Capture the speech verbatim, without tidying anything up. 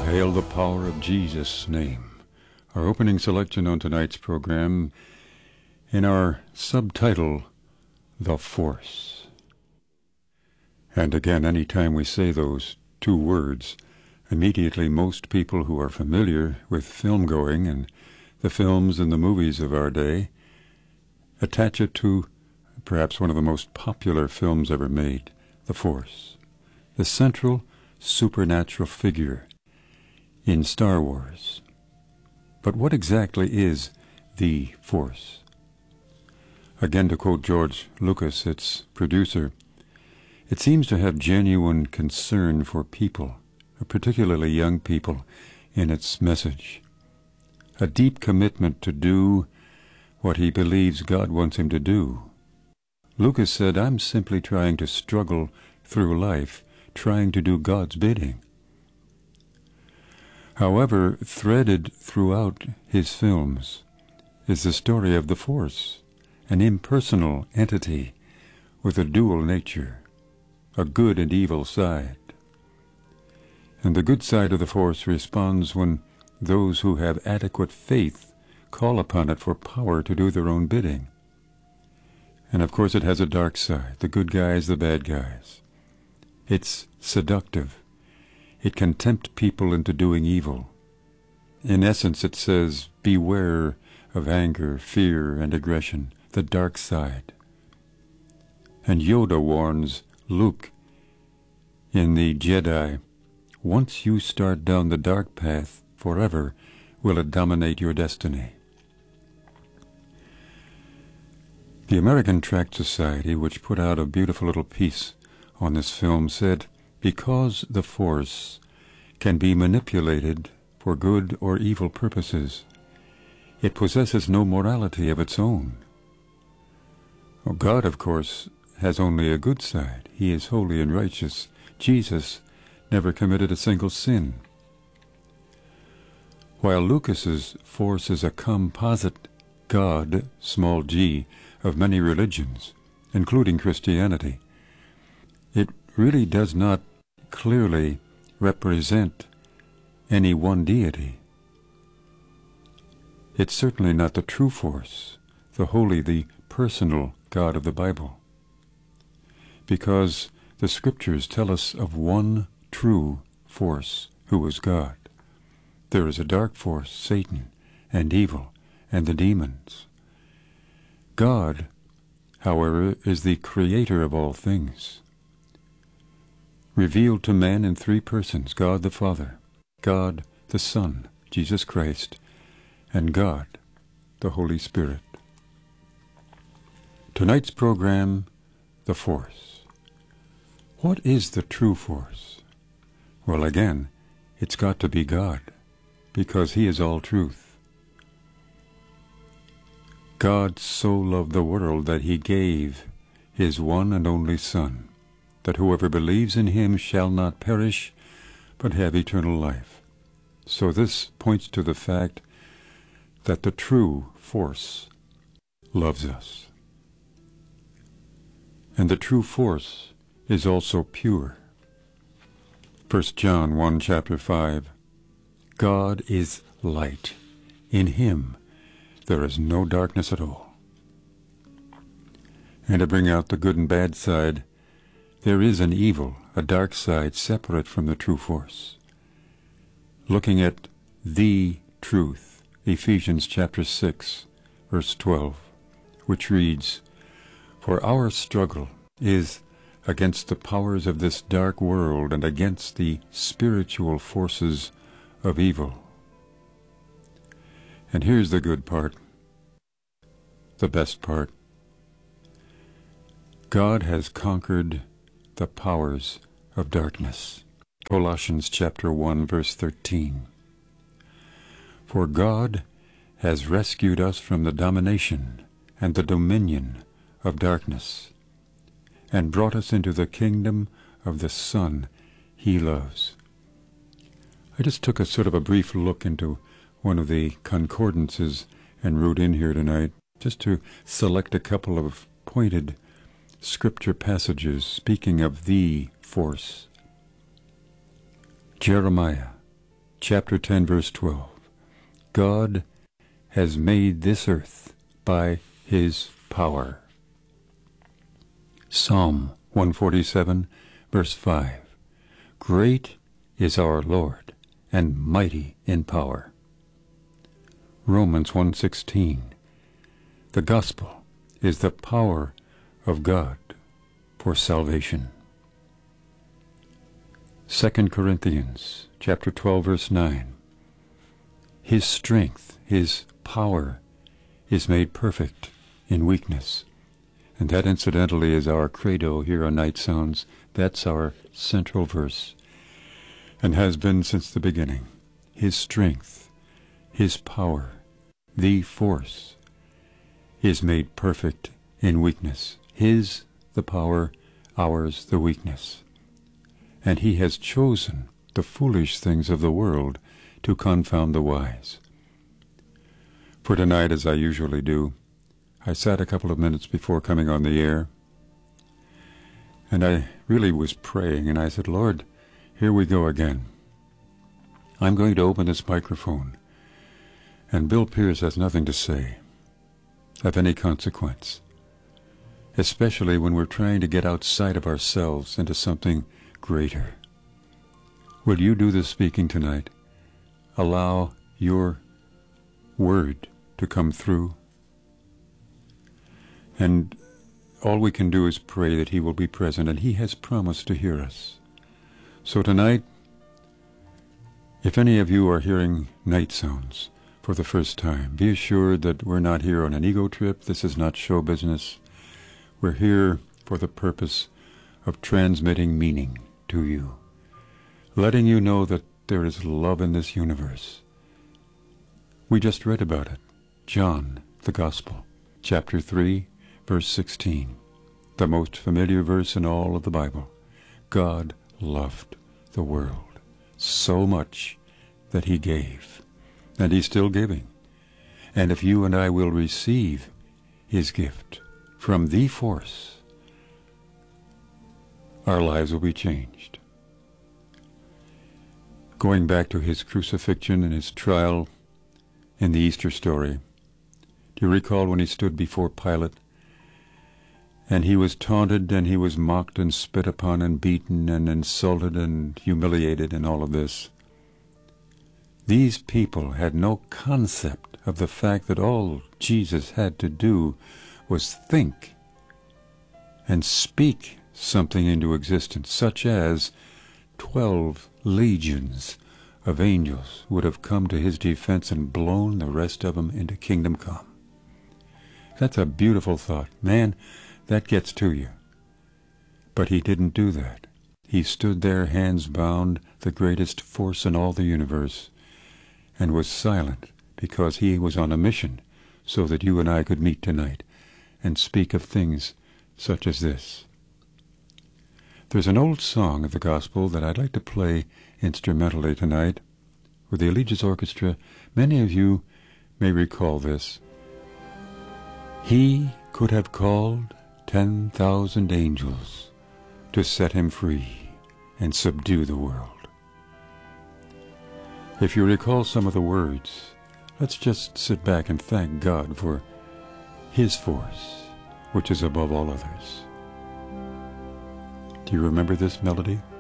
Hail the power of Jesus' name. Our opening selection on tonight's program in our subtitle, The Force. And again, anytime we say those two words, immediately most people who are familiar with film going and the films and the movies of our day attach it to perhaps one of the most popular films ever made, The Force, the central supernatural figure in Star Wars. But what exactly is the Force? Again, to quote George Lucas, its producer, it seems to have genuine concern for people, particularly young people, in its message. A deep commitment to do what he believes God wants him to do. Lucas said, "I'm simply trying to struggle through life, trying to do God's bidding." However, threaded throughout his films is the story of the Force, an impersonal entity with a dual nature, a good and evil side. And the good side of the Force responds when those who have adequate faith call upon it for power to do their own bidding. And of course it has a dark side, the good guys, the bad guys. It's seductive. It can tempt people into doing evil. In essence, it says, beware of anger, fear, and aggression, the dark side. And Yoda warns Luke in The Jedi, once you start down the dark path, forever will it dominate your destiny. The American Tract Society, which put out a beautiful little piece on this film, said, because the Force can be manipulated for good or evil purposes, it possesses no morality of its own. Well, God, of course, has only a good side. He is holy and righteous. Jesus never committed a single sin. While Lucas's Force is a composite God, small g, of many religions, including Christianity, it really does not clearly represent any one deity. It's certainly not the true Force, the holy, the personal God of the Bible, because the Scriptures tell us of one true Force who is God. There is a dark force, Satan, and evil, and the demons. God, however, is the creator of all things, revealed to man in three persons, God the Father, God the Son, Jesus Christ, and God the Holy Spirit. Tonight's program, The Force. What is the true Force? Well, again, it's got to be God, because He is all truth. God so loved the world that He gave His one and only Son, that whoever believes in Him shall not perish, but have eternal life. So this points to the fact that the true Force loves us. And the true Force is also pure. First John one, chapter five, God is light. In Him there is no darkness at all. And to bring out the good and bad side, there is an evil, a dark side separate from the true Force. Looking at the truth, Ephesians chapter six, verse twelve, which reads, for our struggle is against the powers of this dark world and against the spiritual forces of evil. And here's the good part, the best part. God has conquered the powers of darkness. Colossians chapter one, verse thirteen. For God has rescued us from the domination and the dominion of darkness, and brought us into the kingdom of the Son He loves. I just took a sort of a brief look into one of the concordances and wrote in here tonight, just to select a couple of pointed scripture passages speaking of the Force. Jeremiah chapter ten, verse twelve. God has made this earth by his power. Psalm one forty-seven, verse five. Great is our Lord, and mighty in power. Romans one sixteen. The gospel is the power of God for salvation. Second Corinthians chapter twelve, verse nine. His strength, his power, is made perfect in weakness. And that, incidentally, is our credo here on Night Sounds. That's our central verse, and has been since the beginning. His strength, his power, the force, is made perfect in weakness. His the power, ours the weakness. And he has chosen the foolish things of the world to confound the wise. For tonight, as I usually do, I sat a couple of minutes before coming on the air, and I really was praying, and I said, Lord, here we go again. I'm going to open this microphone, and Bill Pierce has nothing to say of any consequence, especially when we're trying to get outside of ourselves into something greater. Will you do the speaking tonight? Allow your word to come through. And all we can do is pray that he will be present, and he has promised to hear us. So tonight, if any of you are hearing Night Sounds for the first time, be assured that we're not here on an ego trip. This is not show business. We're here for the purpose of transmitting meaning to you, letting you know that there is love in this universe. We just read about it. John, the Gospel, chapter three, verse sixteen, the most familiar verse in all of the Bible. God loved the world so much that he gave, and he's still giving. And if you and I will receive his gift from the force, our lives will be changed. Going back to his crucifixion and his trial in the Easter story, do you recall when he stood before Pilate, and he was taunted and he was mocked and spit upon and beaten and insulted and humiliated and all of this? These people had no concept of the fact that all Jesus had to do was think and speak something into existence, such as twelve legions of angels would have come to his defense and blown the rest of them into kingdom come. That's a beautiful thought. Man, that gets to you. But he didn't do that. He stood there, hands bound, the greatest force in all the universe, and was silent because he was on a mission so that you and I could meet tonight and speak of things such as this. There's an old song of the gospel that I'd like to play instrumentally tonight with the Allegiance Orchestra. Many of you may recall this. He could have called ten thousand angels to set him free and subdue the world. If you recall some of the words, let's just sit back and thank God for his force, which is above all others. Do you remember this melody?